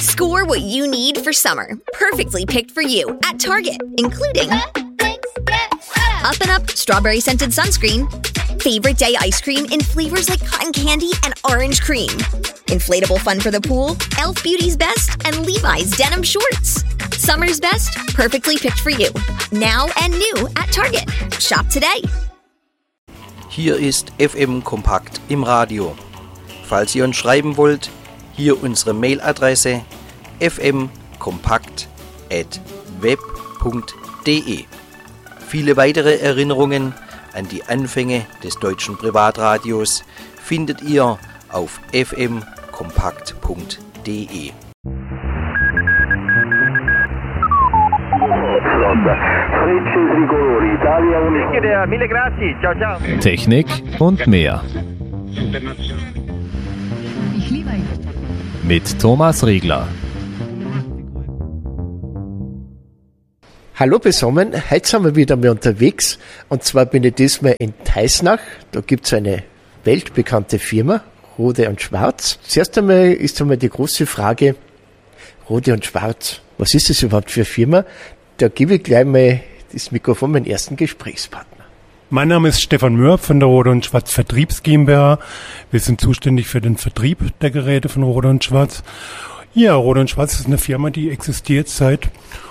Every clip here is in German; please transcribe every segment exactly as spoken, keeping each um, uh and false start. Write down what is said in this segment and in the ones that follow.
Score what you need for summer. Perfectly picked for you at Target, including Up and Up Strawberry Scented Sunscreen, Favorite Day Ice Cream in flavors like cotton candy and orange cream, Inflatable Fun for the Pool, Elf Beauty's Best, and Levi's Denim Shorts. Summer's best, perfectly picked for you. Now and new at Target. Shop today. Hier ist F M Kompakt im Radio. Falls ihr uns schreiben wollt, hier unsere Mailadresse f m kompakt at web punkt d e. Viele weitere Erinnerungen an die Anfänge des deutschen Privatradios findet ihr auf f m kompakt punkt d e. Technik und mehr. Mit Thomas Riegler. Hallo zusammen, heute sind wir wieder mal unterwegs und zwar bin ich diesmal in Teisnach. Da gibt es eine weltbekannte Firma, Rohde und Schwarz. Zuerst einmal ist einmal die große Frage, Rohde und Schwarz, was ist das überhaupt für eine Firma? Da gebe ich gleich mal das Mikrofon meinen ersten Gesprächspartner. Mein Name ist Stefan Mörb von der Rohde und Schwarz Vertriebs GmbH. Wir sind zuständig für den Vertrieb der Geräte von Rohde und Schwarz. Ja, Rohde und Schwarz ist eine Firma, die existiert seit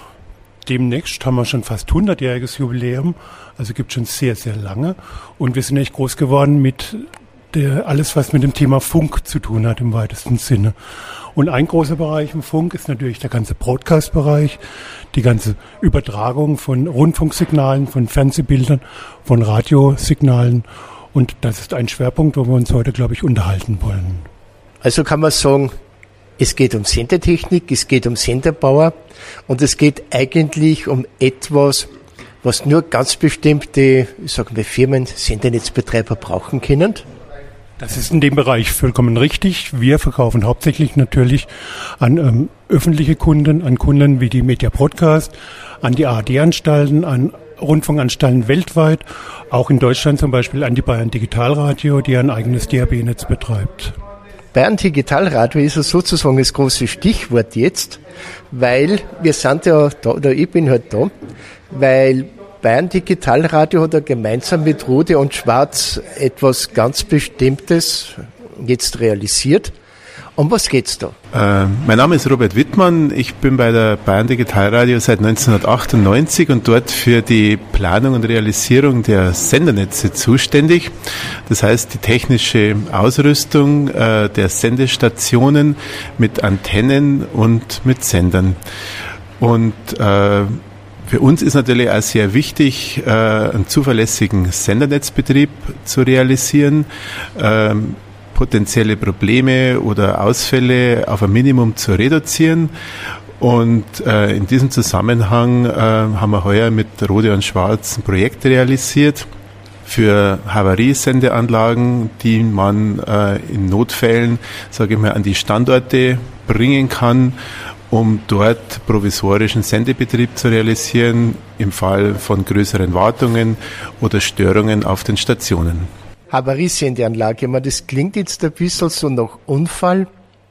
demnächst, haben wir schon fast hundertjähriges Jubiläum, also gibt schon sehr, sehr lange. Und wir sind echt groß geworden mit der, alles, was mit dem Thema Funk zu tun hat im weitesten Sinne. Und ein großer Bereich im Funk ist natürlich der ganze Broadcast-Bereich, die ganze Übertragung von Rundfunksignalen, von Fernsehbildern, von Radiosignalen. Und das ist ein Schwerpunkt, wo wir uns heute, glaube ich, unterhalten wollen. Also kann man sagen, es geht um Sendertechnik, es geht um Senderbauer und es geht eigentlich um etwas, was nur ganz bestimmte, ich sag mal, Firmen, Sendernetzbetreiber brauchen können. Das ist in dem Bereich vollkommen richtig. Wir verkaufen hauptsächlich natürlich an ähm, öffentliche Kunden, an Kunden wie die Media Broadcast, an die A R D-Anstalten, an Rundfunkanstalten weltweit, auch in Deutschland zum Beispiel an die Bayern Digitalradio, die ein eigenes D A B-Netz betreibt. Bayern Digitalradio ist ja sozusagen das große Stichwort jetzt, weil wir sind ja da, oder ich bin halt da, weil Bayern Digitalradio hat ja gemeinsam mit Rohde und Schwarz etwas ganz Bestimmtes jetzt realisiert. Um was geht's da? Äh, mein Name ist Robert Wittmann. Ich bin bei der Bayern Digitalradio seit neunzehnhundertachtundneunzig und dort für die Planung und Realisierung der Sendernetze zuständig. Das heißt, die technische Ausrüstung äh, der Sendestationen mit Antennen und mit Sendern. Und äh, für uns ist natürlich auch sehr wichtig, äh, einen zuverlässigen Sendernetzbetrieb zu realisieren, ähm, potenzielle Probleme oder Ausfälle auf ein Minimum zu reduzieren. Und äh, in diesem Zusammenhang äh, haben wir heuer mit Rohde und Schwarz ein Projekt realisiert für Havariesendeanlagen, die man äh, in Notfällen, sage ich mal, an die Standorte bringen kann, um dort provisorischen Sendebetrieb zu realisieren, im Fall von größeren Wartungen oder Störungen auf den Stationen. Havariesendeanlage, das klingt jetzt ein bisschen so nach Unfall.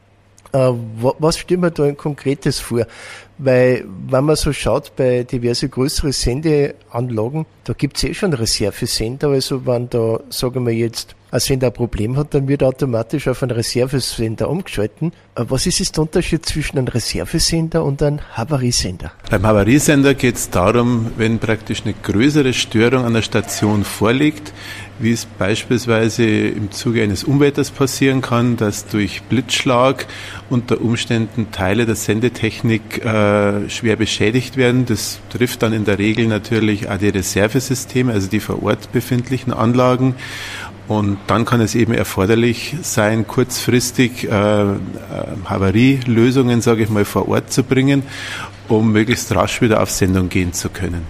Äh, was stellt man da ein Konkretes vor? Weil, wenn man so schaut, bei diverse größere Sendeanlagen, da gibt es eh schon Reservesender, also wenn da, sagen wir jetzt, ein Sender ein Problem hat, dann wird automatisch auf einen Reservesender umgeschalten. Was ist der Unterschied zwischen einem Reservesender und einem Havariesender? Beim Havariesender geht es darum, wenn praktisch eine größere Störung an der Station vorliegt, wie es beispielsweise im Zuge eines Unwetters passieren kann, dass durch Blitzschlag unter Umständen Teile der Sendetechnik äh, schwer beschädigt werden. Das trifft dann in der Regel natürlich auch die Reservesysteme, also die vor Ort befindlichen Anlagen. Und dann kann es eben erforderlich sein, kurzfristig äh, Havarielösungen, sage ich mal, vor Ort zu bringen, um möglichst rasch wieder auf Sendung gehen zu können.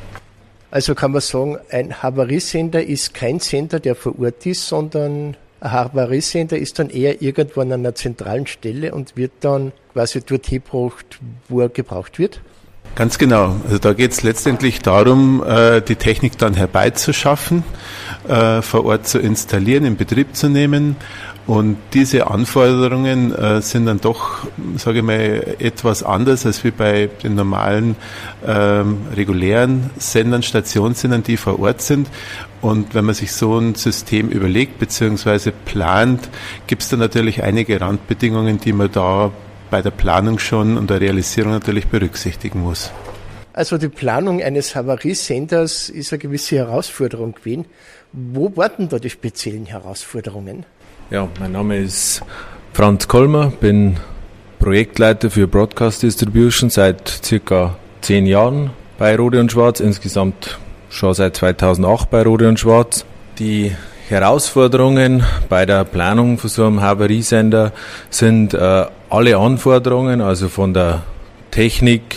Also kann man sagen, ein Havariesender ist kein Sender, der vor Ort ist, sondern ein Havariesender ist dann eher irgendwo an einer zentralen Stelle und wird dann quasi dort hingebracht, wo er gebraucht wird? Ganz genau. Also da geht es letztendlich darum, die Technik dann herbeizuschaffen, vor Ort zu installieren, in Betrieb zu nehmen. Und diese Anforderungen äh, sind dann doch, sage ich mal, etwas anders als wie bei den normalen ähm, regulären Sendern, Stationssendern, die vor Ort sind. Und wenn man sich so ein System überlegt bzw. plant, gibt es da natürlich einige Randbedingungen, die man da bei der Planung schon und der Realisierung natürlich berücksichtigen muss. Also die Planung eines Havariesenders ist eine gewisse Herausforderung gewesen. Wo warten da die speziellen Herausforderungen? Ja, mein Name ist Franz Kolmer, bin Projektleiter für Broadcast Distribution seit circa zehn Jahren bei Rode und Schwarz, insgesamt schon seit zweitausendacht bei Rode und Schwarz. Die Herausforderungen bei der Planung für so einem Havariesender sind äh, alle Anforderungen, also von der Technik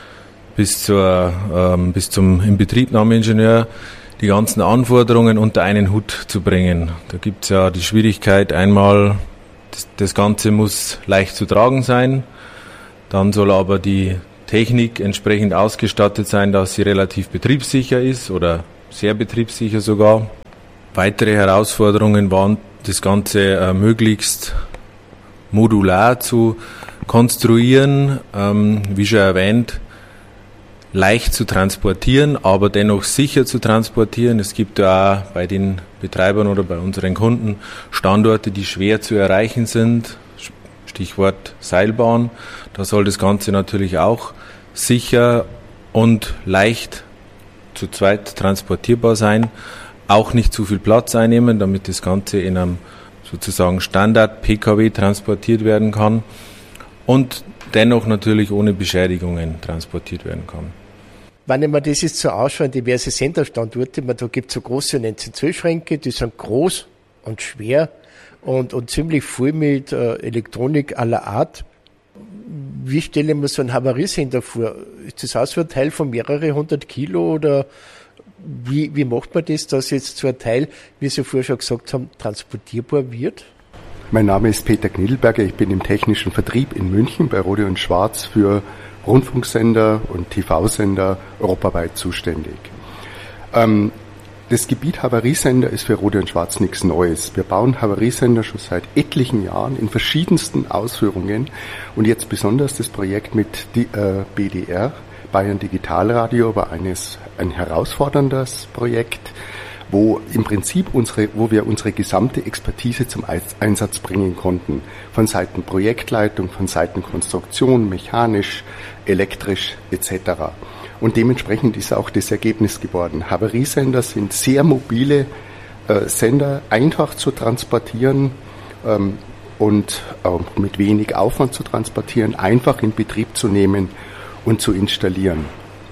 bis zur ähm, bis zum Inbetriebnahmeingenieur, die ganzen Anforderungen unter einen Hut zu bringen. Da gibt es ja die Schwierigkeit, einmal, das, das Ganze muss leicht zu tragen sein, dann soll aber die Technik entsprechend ausgestattet sein, dass sie relativ betriebssicher ist oder sehr betriebssicher sogar. Weitere Herausforderungen waren, das Ganze äh, möglichst modular zu konstruieren, ähm, wie schon erwähnt, leicht zu transportieren, aber dennoch sicher zu transportieren. Es gibt ja auch bei den Betreibern oder bei unseren Kunden Standorte, die schwer zu erreichen sind. Stichwort Seilbahn. Da soll das Ganze natürlich auch sicher und leicht zu zweit transportierbar sein. Auch nicht zu viel Platz einnehmen, damit das Ganze in einem sozusagen Standard-P K W transportiert werden kann und dennoch natürlich ohne Beschädigungen transportiert werden kann. Wenn ich mir das jetzt so anschaue, diverse Senderstandorte, da gibt es so große neun zehn zwölf Schränke, die sind groß und schwer und, und ziemlich voll mit äh, Elektronik aller Art. Wie stelle ich mir so einen Havariesender vor? Ist das auch so ein Teil von mehrere hundert Kilo oder wie, wie macht man das, dass jetzt so ein Teil, wie Sie vorher schon gesagt haben, transportierbar wird? Mein Name ist Peter Knilberger, ich bin im technischen Vertrieb in München bei Rode und Schwarz für Rundfunksender und T V-Sender europaweit zuständig. Ähm, das Gebiet Havariesender ist für Rode und Schwarz nichts Neues. Wir bauen Havariesender schon seit etlichen Jahren in verschiedensten Ausführungen und jetzt besonders das Projekt mit die, äh, B D R, Bayern Digitalradio, war eines, ein herausforderndes Projekt, wo im Prinzip unsere, wo wir unsere gesamte Expertise zum Einsatz bringen konnten. Von Seiten Projektleitung, von Seiten Konstruktion, mechanisch, elektrisch et cetera. Und dementsprechend ist auch das Ergebnis geworden. Havariesender sind sehr mobile äh, Sender, einfach zu transportieren ähm, und auch mit wenig Aufwand zu transportieren, einfach in Betrieb zu nehmen und zu installieren.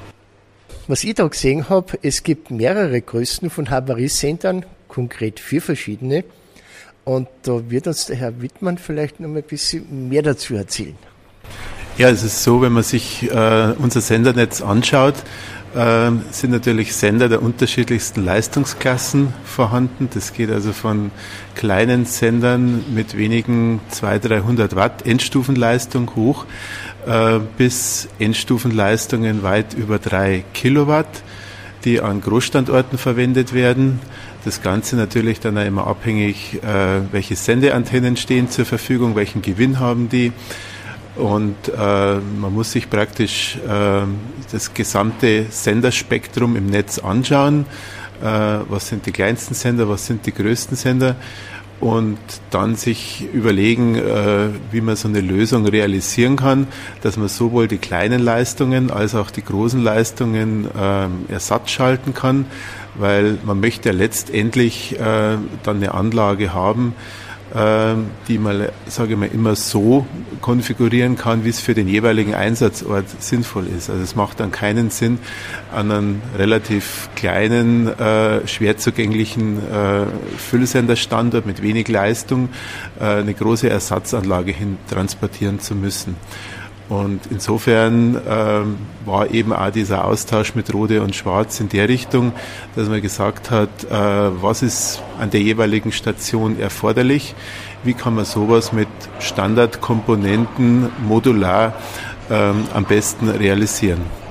Was ich da gesehen habe, es gibt mehrere Größen von Havariesendern, konkret vier verschiedene. Und da wird uns der Herr Wittmann vielleicht noch mal ein bisschen mehr dazu erzählen. Ja, es ist so, wenn man sich äh, unser Sendernetz anschaut, äh, sind natürlich Sender der unterschiedlichsten Leistungsklassen vorhanden. Das geht also von kleinen Sendern mit wenigen zweihundert, dreihundert Watt Endstufenleistung hoch äh, bis Endstufenleistungen weit über drei Kilowatt, die an Großstandorten verwendet werden. Das Ganze natürlich dann auch immer abhängig, äh, welche Sendeantennen stehen zur Verfügung, welchen Gewinn haben die. Und äh, man muss sich praktisch äh, das gesamte Senderspektrum im Netz anschauen. Äh, was sind die kleinsten Sender, was sind die größten Sender? Und dann sich überlegen, äh, wie man so eine Lösung realisieren kann, dass man sowohl die kleinen Leistungen als auch die großen Leistungen äh, Ersatz schalten kann, weil man möchte ja letztendlich äh, dann eine Anlage haben, die man, sage ich mal, immer so konfigurieren kann, wie es für den jeweiligen Einsatzort sinnvoll ist. Also es macht dann keinen Sinn, an einen relativ kleinen, äh, schwer zugänglichen äh, Füllsenderstandort mit wenig Leistung äh, eine große Ersatzanlage hin transportieren zu müssen. Und insofern ähm, war eben auch dieser Austausch mit Rode und Schwarz in der Richtung, dass man gesagt hat, äh, was ist an der jeweiligen Station erforderlich, wie kann man sowas mit Standardkomponenten modular ähm, am besten realisieren.